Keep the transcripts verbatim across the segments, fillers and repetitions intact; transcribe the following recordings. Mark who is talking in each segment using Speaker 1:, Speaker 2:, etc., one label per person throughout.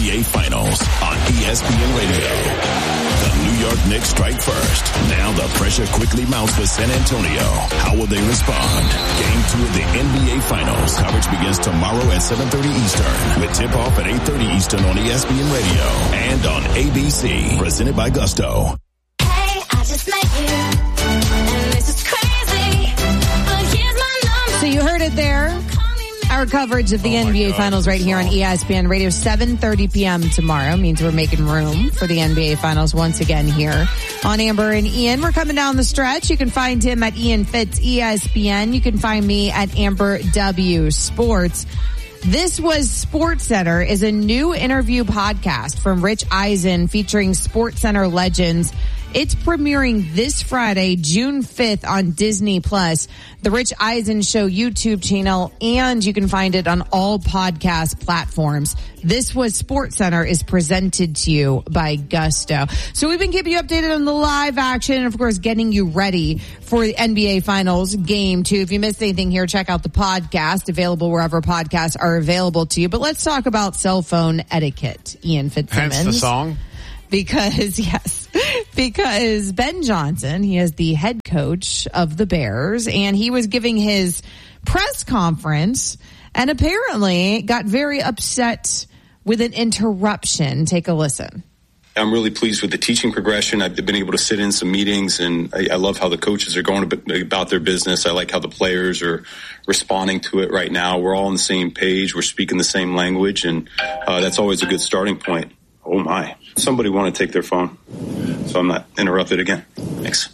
Speaker 1: A Finals on E S P N Radio. The New York Knicks strike first. Now the pressure quickly mounts with San Antonio. How will they respond? Game two of the N B A Finals. Coverage begins tomorrow at seven thirty Eastern with tip-off at eight thirty Eastern on E S P N Radio and on A B C. Presented by Gusto.
Speaker 2: Hey, I just met you, and this is crazy, but here's my number.
Speaker 3: So you heard it there. Our coverage of the
Speaker 4: Oh
Speaker 3: N B A
Speaker 4: God,
Speaker 3: Finals right here on E S P N Radio, seven thirty p.m. tomorrow. Means we're making room for the N B A Finals once again here on Amber and Ian. We're coming down the stretch. You can find him at Ian Fitz E S P N. You can find me at Amber W Sports. This Was Sports Center is a new interview podcast from Rich Eisen featuring Sports Center legends. It's premiering this Friday, June fifth on Disney Plus, the Rich Eisen Show YouTube channel, and you can find it on all podcast platforms. This Was Sports Center is presented to you by Gusto. So we've been keeping you updated on the live action and, of course, getting you ready for the N B A Finals Game two. If you missed anything here, check out the podcast, available wherever podcasts are available to you. But let's talk about cell phone etiquette, Ian Fitzsimmons.
Speaker 4: Hence the song?
Speaker 3: Because, yes, because Ben Johnson, he is the head coach of the Bears, and he was giving his press conference and apparently got very upset with an interruption. Take a listen.
Speaker 5: I'm really pleased with the teaching progression. I've been able to sit in some meetings, and I, I love how the coaches are going about their business. I like how the players are responding to it right now. We're all on the same page. We're speaking the same language, and uh, that's always a good starting point. Oh, my. Somebody want to take their phone so I'm not interrupted again. Thanks.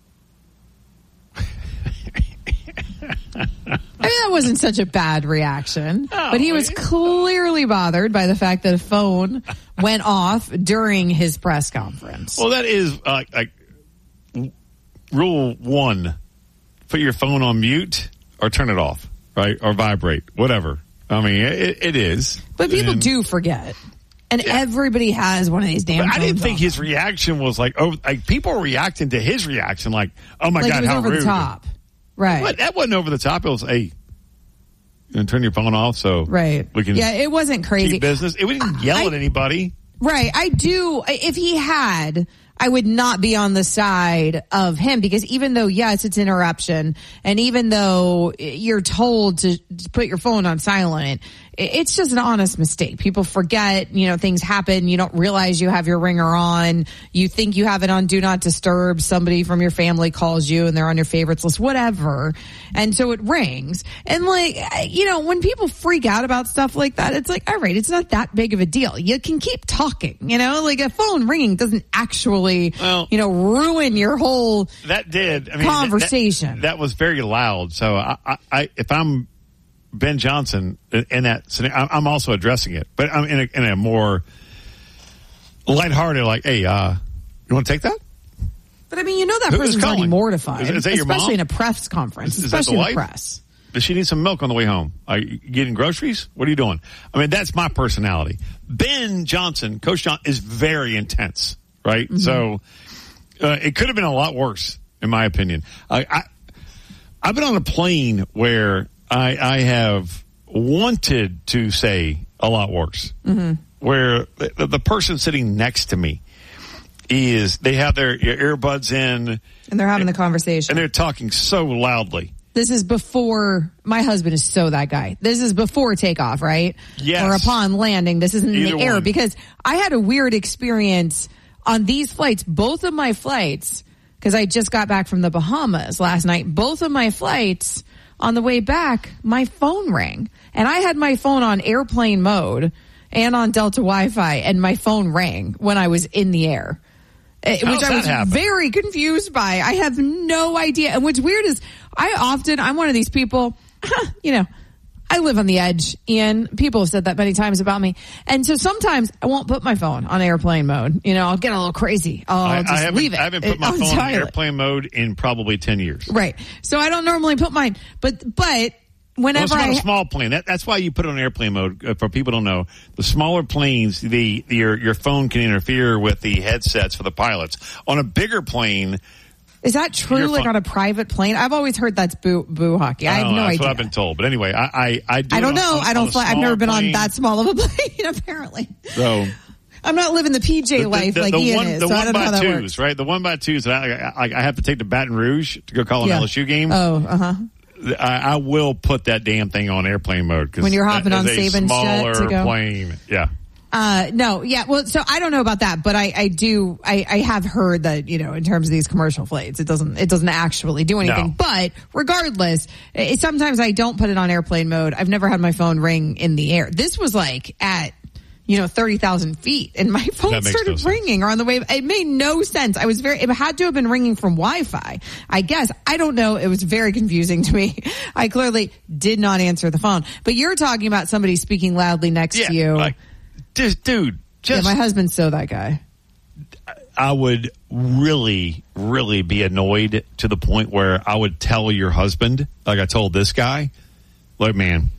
Speaker 3: I mean, that wasn't such a bad reaction,
Speaker 4: no,
Speaker 3: but he was clearly bothered by the fact that a phone went off during his press conference.
Speaker 4: Well, that is uh, like rule one. Put your phone on mute or turn it off, right? Or vibrate, whatever. I mean, it, it is.
Speaker 3: But people
Speaker 4: and,
Speaker 3: do forget. And
Speaker 4: yeah.
Speaker 3: everybody has one of these damn
Speaker 4: But
Speaker 3: phones
Speaker 4: I didn't think
Speaker 3: on.
Speaker 4: his reaction was like, oh, like people were reacting to his reaction like, oh my
Speaker 3: like
Speaker 4: God,
Speaker 3: it was
Speaker 4: how
Speaker 3: over
Speaker 4: rude.
Speaker 3: the top. Right.
Speaker 4: But that wasn't over the top. It was, hey, you know, turn your phone off so
Speaker 3: right.
Speaker 4: we can
Speaker 3: yeah, it wasn't crazy.
Speaker 4: keep business. It didn't yell
Speaker 3: I,
Speaker 4: at anybody.
Speaker 3: Right. I do. If he had, I would not be on the side of him because even though, yes, it's interruption, and even though you're told to put your phone on silent, it's just an honest mistake. People forget, you know, things happen. You don't realize you have your ringer on. You think you have it on Do Not Disturb. Somebody from your family calls you and they're on your favorites list, whatever. And so it rings. And like, you know, when people freak out about stuff like that, it's like, all right, it's not that big of a deal. You can keep talking, you know, like a phone ringing doesn't actually, well, you know, ruin your whole
Speaker 4: that did I mean,
Speaker 3: conversation.
Speaker 4: That, that, that was very loud. So I, I, I if I'm Ben Johnson in that scenario, I'm also addressing it, but I'm in a, in a more lighthearted, like, hey, uh, you want to take that?
Speaker 3: But I mean, you know that
Speaker 4: Who
Speaker 3: person's already mortified,
Speaker 4: is, is that your
Speaker 3: especially
Speaker 4: mom?
Speaker 3: in a press conference,
Speaker 4: is, is
Speaker 3: especially
Speaker 4: that the
Speaker 3: in the
Speaker 4: wife?
Speaker 3: press.
Speaker 4: Does she need some milk on the way home? Are you getting groceries? What are you doing? I mean, that's my personality. Ben Johnson, Coach John, is very intense, right? Mm-hmm. So uh, it could have been a lot worse, in my opinion. I, I I've been on a plane where I, I have wanted to say a lot worse, mm-hmm. where the, the person sitting next to me is, they have their earbuds in.
Speaker 3: And they're having the conversation.
Speaker 4: And they're talking so loudly.
Speaker 3: This is before, my husband is so that guy. This is before takeoff, right?
Speaker 4: Yes.
Speaker 3: Or upon landing. This isn't in
Speaker 4: Either
Speaker 3: the air
Speaker 4: one.
Speaker 3: because I had a weird experience on these flights, both of my flights, because I just got back from the Bahamas last night. Both of my flights, on the way back, my phone rang. And I had my phone on airplane mode and on Delta Wi-Fi, and my phone rang when I was in the air. Which
Speaker 4: How's
Speaker 3: I was
Speaker 4: that happen?
Speaker 3: very confused by. I have no idea. And what's weird is I often, I'm one of these people, you know, I live on the edge, Ian. People have said that many times about me. And so sometimes I won't put my phone on airplane mode. You know, I'll get a little crazy. I'll
Speaker 4: I,
Speaker 3: just
Speaker 4: I haven't,
Speaker 3: leave it.
Speaker 4: I haven't put my
Speaker 3: on
Speaker 4: phone on
Speaker 3: silent.
Speaker 4: airplane mode in probably ten years.
Speaker 3: Right. So I don't normally put mine. But, but whenever
Speaker 4: well, it's not
Speaker 3: I.
Speaker 4: a small plane. That, that's why you put it on airplane mode. Uh, for people who don't know, the smaller planes, the, the your your phone can interfere with the headsets for the pilots. On a bigger plane,
Speaker 3: Is that true?
Speaker 4: You're
Speaker 3: Like
Speaker 4: fun-
Speaker 3: on a private plane? I've always heard that's boo boo hockey. I,
Speaker 4: I
Speaker 3: have
Speaker 4: don't know,
Speaker 3: no
Speaker 4: that's
Speaker 3: idea.
Speaker 4: what I've been told. But anyway, I I, I, do
Speaker 3: I don't
Speaker 4: it on-
Speaker 3: know.
Speaker 4: on-
Speaker 3: I
Speaker 4: on
Speaker 3: don't
Speaker 4: a
Speaker 3: fly. I've never
Speaker 4: smaller
Speaker 3: been
Speaker 4: plane.
Speaker 3: on that small of a plane. Apparently,
Speaker 4: So
Speaker 3: I'm not living the P J life like Ian
Speaker 4: one,
Speaker 3: is.
Speaker 4: the
Speaker 3: So I
Speaker 4: one
Speaker 3: don't know how
Speaker 4: by
Speaker 3: that
Speaker 4: twos,
Speaker 3: works.
Speaker 4: right? The one by twos. I, I, I have to take to Baton Rouge to go call an
Speaker 3: Yeah.
Speaker 4: L S U game.
Speaker 3: Oh, uh huh.
Speaker 4: I, I will put that damn thing on airplane mode because
Speaker 3: When you're hopping on Saban's jet
Speaker 4: smaller
Speaker 3: to go?
Speaker 4: plane. Yeah.
Speaker 3: Uh, no, yeah. Well, so I don't know about that, but I, I do, I, I have heard that, you know, in terms of these commercial flights, it doesn't, it doesn't actually do anything.
Speaker 4: No.
Speaker 3: But regardless, it, sometimes I don't put it on airplane mode. I've never had my phone ring in the air. This was like at, you know, thirty thousand feet and my phone
Speaker 4: That makes
Speaker 3: started
Speaker 4: no sense.
Speaker 3: ringing or on the way. It made no sense. I was very, it had to have been ringing from Wi-Fi. I guess. I don't know. It was very confusing to me. I clearly did not answer the phone, but you're talking about somebody speaking loudly next
Speaker 4: Yeah.
Speaker 3: to you.
Speaker 4: Like, just, dude, just.
Speaker 3: Yeah, my husband's so that guy.
Speaker 4: I would really, really be annoyed to the point where I would tell your husband, like I told this guy, look, man,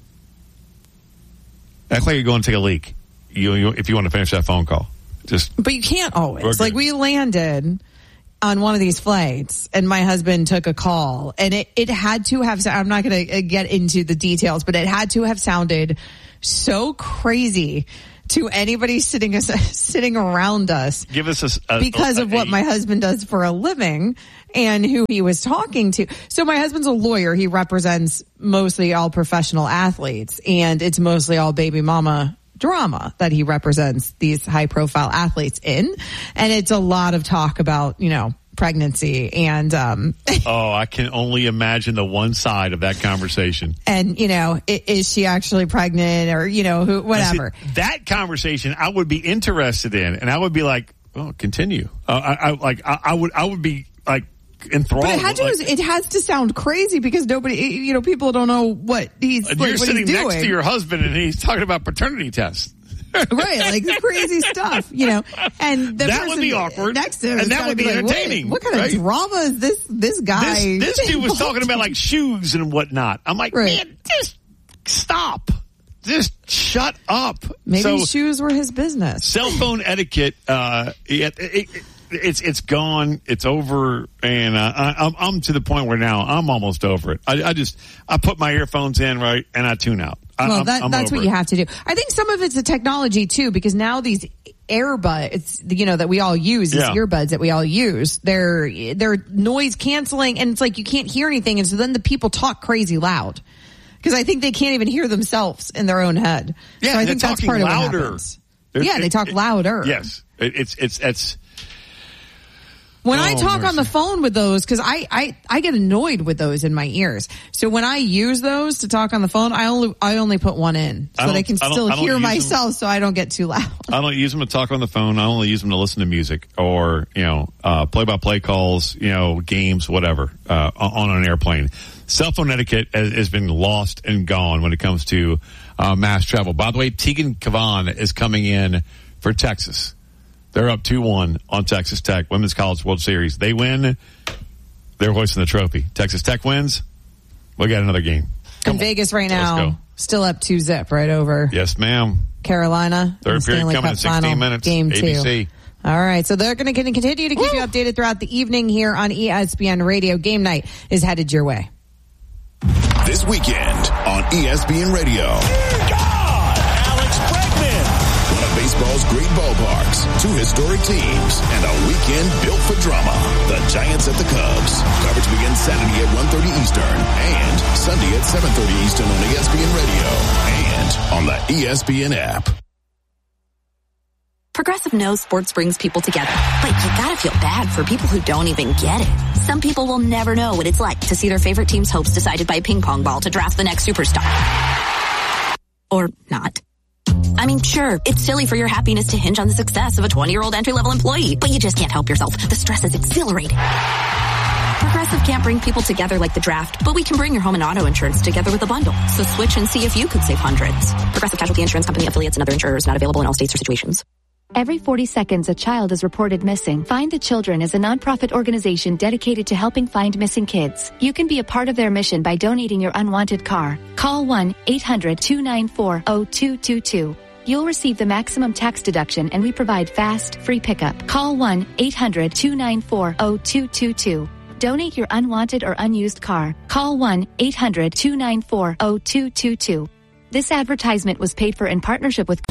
Speaker 4: act like you're going to take a leak. You, you if you want to finish that phone call, just
Speaker 3: But you can't always.
Speaker 4: We're
Speaker 3: Like
Speaker 4: good.
Speaker 3: we landed on one of these flights and my husband took a call and it, it had to have, I'm not going to get into the details, but it had to have sounded so crazy to anybody sitting sitting around us
Speaker 4: give us a, a
Speaker 3: because
Speaker 4: a,
Speaker 3: of what
Speaker 4: a-
Speaker 3: my husband does for a living and who he was talking to. So my husband's a lawyer. He represents mostly all professional athletes and it's mostly all baby mama drama that he represents these high profile athletes in. And it's a lot of talk about, you know, pregnancy and, um,
Speaker 4: Oh, I can only imagine the one side of that conversation.
Speaker 3: and, you know, i- is she actually pregnant or, you know, who, whatever.
Speaker 4: See, that conversation I would be interested in, and I would be like, "Oh, continue." Uh, I, I like, I, I would, I would be like enthralled.
Speaker 3: But it had to,
Speaker 4: like,
Speaker 3: it has to sound crazy because nobody, you know, people don't know what he's,
Speaker 4: and
Speaker 3: like,
Speaker 4: you're
Speaker 3: what
Speaker 4: sitting
Speaker 3: he's
Speaker 4: next
Speaker 3: doing.
Speaker 4: to your husband, and he's talking about paternity tests.
Speaker 3: Right, like the crazy stuff, you know. And the
Speaker 4: That would
Speaker 3: person
Speaker 4: be awkward,
Speaker 3: next to him,
Speaker 4: and
Speaker 3: has
Speaker 4: that
Speaker 3: gotta
Speaker 4: would be
Speaker 3: like, what-
Speaker 4: entertaining,
Speaker 3: What, kind
Speaker 4: right?
Speaker 3: of drama is this? This guy.
Speaker 4: This, this dude was
Speaker 3: involved
Speaker 4: talking about
Speaker 3: in?
Speaker 4: like shoes and whatnot. I'm like,
Speaker 3: Right.
Speaker 4: man, just stop. Just shut up.
Speaker 3: Maybe
Speaker 4: So,
Speaker 3: shoes were his business.
Speaker 4: cell phone etiquette, uh, it, it, it, it's it's gone, it's over, and uh, I, I'm I'm to the point where now I'm almost over it. I, I just I put my earphones in, right, and I tune out. I,
Speaker 3: Well,
Speaker 4: I'm,
Speaker 3: that,
Speaker 4: I'm
Speaker 3: that's
Speaker 4: over
Speaker 3: what you
Speaker 4: it.
Speaker 3: have to do. I think some of it's the technology too, because now these earbuds, it's, you know, that we all use, these
Speaker 4: Yeah.
Speaker 3: earbuds that we all use, they're, they're noise canceling and it's like you can't hear anything. And so then the people talk crazy loud because I think they can't even hear themselves in their own head.
Speaker 4: Yeah,
Speaker 3: so I
Speaker 4: they're
Speaker 3: think that's
Speaker 4: talking
Speaker 3: part of what
Speaker 4: louder.
Speaker 3: happens.
Speaker 4: They're-
Speaker 3: Yeah, they
Speaker 4: it-
Speaker 3: talk
Speaker 4: it-
Speaker 3: louder.
Speaker 4: Yes, it, it's it's it's.
Speaker 3: When I
Speaker 4: Oh,
Speaker 3: talk on
Speaker 4: mercy.
Speaker 3: the phone with those, because I, I, I get annoyed with those in my ears. So when I use those to talk on the phone, I only I only put one in
Speaker 4: I
Speaker 3: so that I
Speaker 4: don't-
Speaker 3: can
Speaker 4: I don't-
Speaker 3: still
Speaker 4: I don't
Speaker 3: hear
Speaker 4: use them-
Speaker 3: myself, so I don't get too loud.
Speaker 4: I don't use them to talk on the phone. I only use them to listen to music or, you know, uh, play-by-play calls, you know, games, whatever, uh, on an airplane. Cell phone etiquette has, has been lost and gone when it comes to uh, mass travel. By the way, Tegan Kavan is coming in for Texas. They're up two one on Texas Tech, Women's College World Series. They win, they're hoisting the trophy. Texas Tech wins, we got another game. Come
Speaker 3: In
Speaker 4: on.
Speaker 3: Vegas right
Speaker 4: Let's
Speaker 3: now,
Speaker 4: go.
Speaker 3: still up two zip right over
Speaker 4: Yes, ma'am.
Speaker 3: Carolina.
Speaker 4: Third
Speaker 3: in
Speaker 4: period
Speaker 3: Stanley
Speaker 4: coming
Speaker 3: Cup
Speaker 4: in sixteen
Speaker 3: final,
Speaker 4: minutes.
Speaker 3: Game
Speaker 4: A
Speaker 3: two.
Speaker 4: B C.
Speaker 3: All right, so they're going to continue to keep you updated throughout the evening here on E S P N Radio. Game night is headed your way.
Speaker 1: This weekend on E S P N Radio.
Speaker 6: God! Alex Bregman!
Speaker 1: One of baseball's great ballparks, two historic teams, and a weekend built for drama. The Giants at the Cubs. Coverage begins Saturday at one thirty Eastern and Sunday at seven thirty Eastern on E S P N Radio and on the E S P N app.
Speaker 7: Progressive knows sports brings people together, but you gotta feel bad for people who don't even get it. Some people will never know what it's like to see their favorite team's hopes decided by a ping pong ball to draft the next superstar. Or not. I mean, sure, it's silly for your happiness to hinge on the success of a twenty-year-old entry-level employee, but you just can't help yourself. The stress is exhilarating. Progressive can't bring people together like the draft, but we can bring your home and auto insurance together with a bundle. So switch and see if you could save hundreds. Progressive Casualty Insurance Company affiliates and other insurers not available in all states or situations.
Speaker 8: Every forty seconds, a child is reported missing. Find the Children is a nonprofit organization dedicated to helping find missing kids. You can be a part of their mission by donating your unwanted car. Call one eight hundred two nine four zero two two two. You'll receive the maximum tax deduction, and we provide fast, free pickup. Call one eight hundred two nine four zero two two two. Donate your unwanted or unused car. Call one eight hundred two nine four zero two two two. This advertisement was paid for in partnership with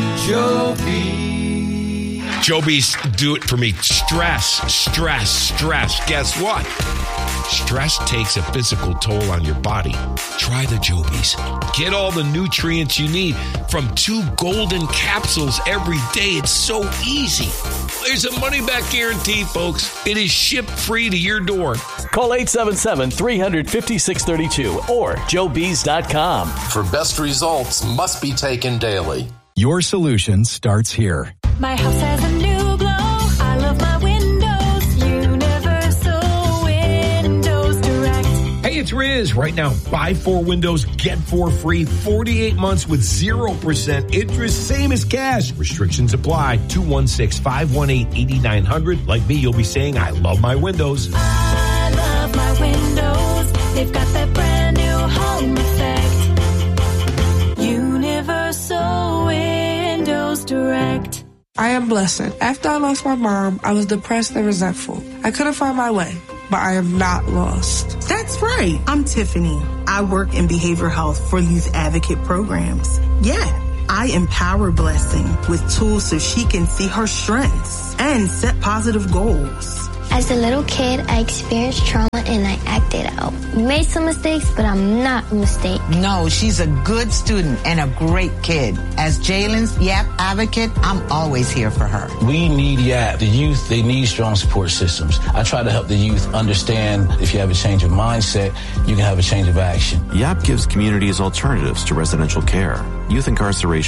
Speaker 9: Joby. Joby's do it for me. Stress, stress, stress. Guess what? Stress takes a physical toll on your body. Try the Jobies. Get all the nutrients you need from two golden capsules every day. It's so easy. There's a money-back guarantee, folks. It is shipped free to your door.
Speaker 6: Call eight seven seven, three five six, six three two or joe bees dot com.
Speaker 10: For best results must be taken daily.
Speaker 11: Your solution starts here.
Speaker 2: My house has a new glow. I love my windows. Universal Windows Direct.
Speaker 12: Hey, it's Riz. Right now, buy four windows, get four free, forty-eight months with zero percent interest, same as cash. Restrictions apply. two one six, five one eight, eight nine zero zero. Like me, you'll be saying, I love my windows.
Speaker 2: I love my windows. They've got that brand new home effect. Universal Windows Direct.
Speaker 13: I am Blessed. After I lost my mom, I was depressed and resentful. I couldn't find my way, but I am not lost.
Speaker 14: That's right. I'm Tiffany. I work in behavioral health for youth advocate programs. Yeah, I empower Blessing with tools so she can see her strengths and set positive goals.
Speaker 15: As a little kid, I experienced trauma and I acted out. Made some mistakes, but I'm not a mistake.
Speaker 16: No, she's a good student and a great kid. As Jalen's YAP advocate, I'm always here for her.
Speaker 17: We need YAP. The youth, they need strong support systems. I try to help the youth understand if you have a change of mindset, you can have a change of action.
Speaker 18: YAP gives communities alternatives to residential care. Youth incarceration